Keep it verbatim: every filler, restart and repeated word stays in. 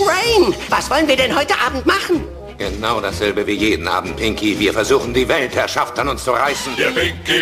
Brain, was wollen wir denn heute Abend machen? Genau dasselbe wie jeden Abend, Pinky. Wir versuchen, die Weltherrschaft an uns zu reißen. Der Pinky